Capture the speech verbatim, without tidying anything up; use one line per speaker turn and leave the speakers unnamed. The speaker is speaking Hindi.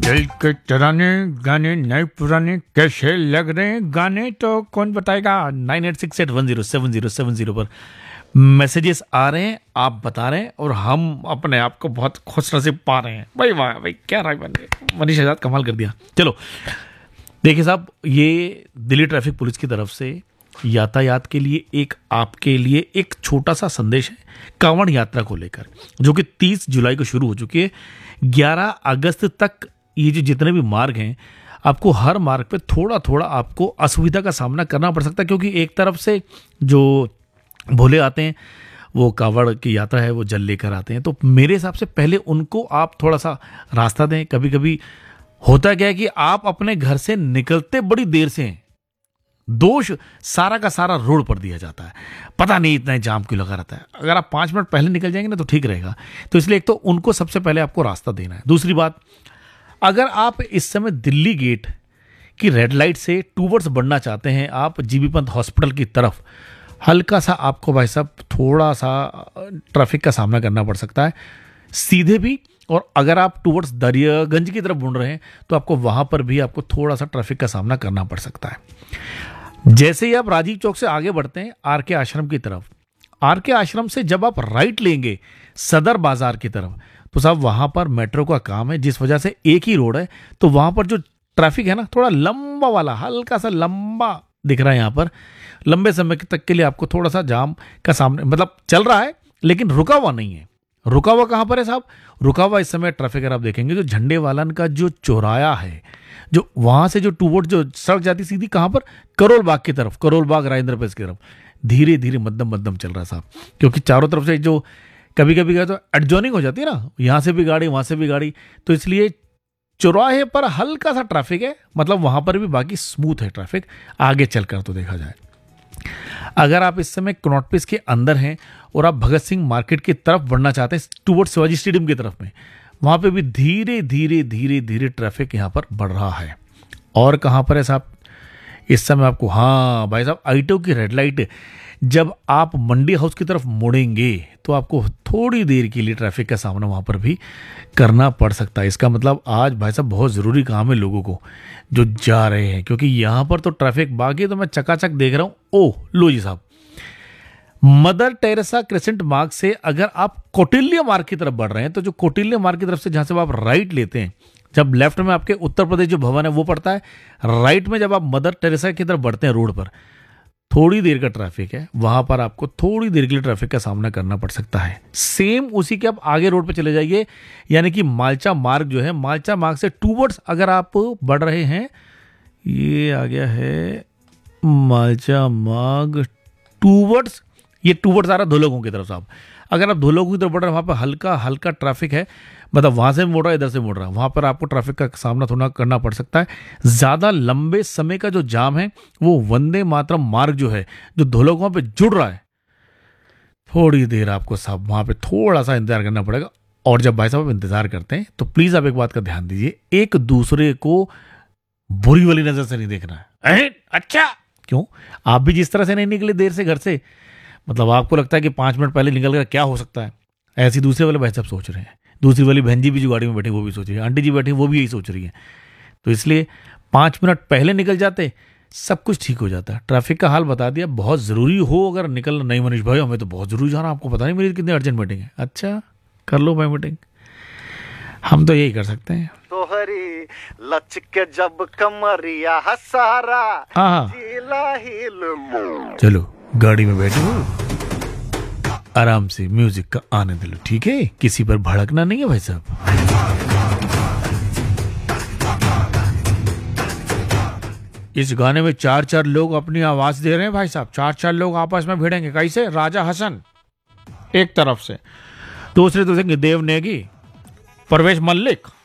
दिल के तराने गाने नए पुराने कैसे लग रहे हैं गाने तो कौन बताएगा। Nine eight six eight one zero seven zero seven zero पर मैसेजेस आ रहे हैं, आप बता रहे हैं और हम अपने आप को बहुत खुश नसीब पा रहे हैं। भाई वाह भाई, क्या राय बन गई, मनीष आजाद कमाल कर दिया। चलो देखिए साहब, ये दिल्ली ट्रैफिक पुलिस की तरफ से यातायात के लिए एक आपके लिए एक छोटा सा संदेश है कांवड़ यात्रा को लेकर, जो कि तीस जुलाई को शुरू हो चुकी है। ग्यारह अगस्त तक ये जो जितने भी मार्ग हैं, आपको हर मार्ग पे थोड़ा थोड़ा आपको असुविधा का सामना करना पड़ सकता है, क्योंकि एक तरफ से जो भोले आते हैं, वो कांवड़ की यात्रा है, वो जल लेकर आते हैं। तो मेरे हिसाब से पहले उनको आप थोड़ा सा रास्ता दें। कभी कभी होता क्या है कि आप अपने घर से निकलते बड़ी देर से हैं, दोष सारा का सारा रोड पर दिया जाता है, पता नहीं इतना जाम क्यों लगा रहता है। अगर आप पाँच मिनट पहले निकल जाएंगे ना तो ठीक रहेगा। तो इसलिए एक तो उनको सबसे पहले आपको रास्ता देना है। दूसरी बात, अगर आप इस समय दिल्ली गेट की रेड लाइट से टूवर्ड्स बढ़ना चाहते हैं, आप जीबी पंत हॉस्पिटल की तरफ, हल्का सा आपको भाई साहब थोड़ा सा ट्रैफिक का सामना करना पड़ सकता है सीधे भी। और अगर आप टूवर्ड्स दरियागंज की तरफ मुड़ रहे हैं तो आपको वहां पर भी आपको थोड़ा सा ट्रैफिक का सामना करना पड़ सकता है। जैसे ही आप राजीव चौक से आगे बढ़ते हैं आर के आश्रम की तरफ, आर के आश्रम से जब आप राइट लेंगे सदर बाजार की तरफ, तो साहब वहां पर मेट्रो का काम है, जिस वजह से एक ही रोड है, तो वहां पर जो ट्रैफिक है ना, थोड़ा लंबा वाला, हल्का सा लंबा दिख रहा है। यहाँ पर लंबे समय तक के लिए आपको थोड़ा सा जाम का सामने, मतलब चल रहा है लेकिन रुका हुआ नहीं है। रुका हुआ कहां पर है साहब? रुका हुआ इस समय ट्रैफिक अगर आप देखेंगे जो झंडे वालन का जो चौराया है, जो वहां से जो टूवर्ड जो सड़क जाती सीधी कहां पर, करोल बाग की तरफ, करोल बाग राजेंद्र पैलेस की तरफ, धीरे धीरे मध्यम मध्यम चल रहा है साहब। क्योंकि चारों तरफ से जो कभी कभी क्या तो एडजॉइनिंग हो जाती है ना, यहां से भी गाड़ी वहां से भी गाड़ी, तो इसलिए चौराहे पर हल्का सा ट्रैफिक है, मतलब वहां पर भी बाकी स्मूथ है ट्रैफिक। आगे चलकर तो देखा जाए, अगर आप इस समय कनॉट प्लेस के अंदर हैं और आप भगत सिंह मार्केट की तरफ बढ़ना चाहते हैं टूवर्ड शिवाजी स्टेडियम की तरफ में, वहां पे भी धीरे धीरे धीरे धीरे ट्रैफिक यहां पर बढ़ रहा है। और कहां पर है साहब इस समय आपको, हाँ भाई साहब, आईटो की रेड लाइट, जब आप मंडी हाउस की तरफ मुड़ेंगे तो आपको थोड़ी देर के लिए ट्रैफिक का सामना वहां पर भी करना पड़ सकता है। इसका मतलब आज भाई साहब बहुत जरूरी काम है लोगों को जो जा रहे हैं, क्योंकि यहां पर तो ट्रैफिक बाकी तो मैं चकाचक देख रहा हूं। ओह लो जी साहब, मदर टेरेसा क्रेसेंट मार्ग से अगर आप कौटिल्य मार्ग की तरफ बढ़ रहे हैं, तो जो कौटिल्य मार्ग की तरफ से जहां से आप राइट लेते हैं, जब लेफ्ट में आपके उत्तर प्रदेश जो भवन है वो पड़ता है, राइट में जब आप मदर टेरेसा की तरफ बढ़ते हैं रोड पर, थोड़ी देर का ट्रैफिक है, वहां पर आपको थोड़ी देर के लिए ट्रैफिक का सामना करना पड़ सकता है। सेम उसी के आप आगे रोड पे चले जाइए, यानी कि मालचा मार्ग जो है, मालचा मार्ग से टूवर्ड्स अगर आप बढ़ रहे हैं, ये आ गया है मालचा मार्ग टूवर्ड्स, ये टूवर्ड्स आ रहा है धोलोगों की तरफ साहब। अगर आप धोलोगों की तरफ बढ़ रहे हैं, वहां पर हल्का हल्का ट्रैफिक है, मतलब वहां से मुड़ रहा है इधर से मुड़ रहा है, वहां पर आपको ट्रैफिक का सामना थोड़ा करना पड़ सकता है। ज्यादा लंबे समय का जो जाम है वो वंदे मातरम मार्ग जो है, जो धोलोगों पे जुड़ रहा है, थोड़ी देर आपको साहब वहां पे थोड़ा सा इंतजार करना पड़ेगा। और जब भाई साहब आप इंतजार करते हैं तो प्लीज आप एक बात का ध्यान दीजिए, एक दूसरे को बुरी वाली नजर से नहीं देखना है। अरे अच्छा क्यों, आप भी जिस तरह से नहीं निकले देर से घर से, मतलब आपको लगता है कि पांच मिनट पहले निकल कर क्या हो सकता है, ऐसी दूसरे वाले भाई साहब सोच रहे हैं। दूसरी वाली बहन जी भी जो गाड़ी में बैठी वो भी सोच रही है, आंटी जी बैठी वो भी यही सोच रही है। तो इसलिए पाँच मिनट पहले निकल जाते, सब कुछ ठीक हो जाता है। ट्रैफिक का हाल बता दिया, बहुत ज़रूरी हो अगर निकलना, नहीं मनीष भाई हमें तो बहुत ज़रूरी जाना, आपको पता नहीं मेरी कितनी अर्जेंट मीटिंग है। अच्छा कर लो भाई मीटिंग, हम तो यही कर सकते हैं।
तोहरी लचके जब कमरिया हसारा,
हाँ हाँ चलो गाड़ी में बैठे हो, आराम से म्यूजिक का आनंद लो, ठीक है, किसी पर भड़कना नहीं है भाई साहब। इस गाने में चार चार लोग अपनी आवाज दे रहे हैं भाई साहब, चार चार लोग आपस में भिड़ेंगे। कैसे? राजा हसन एक तरफ से, दूसरे दूसरे देव नेगी, परवेश मल्लिक,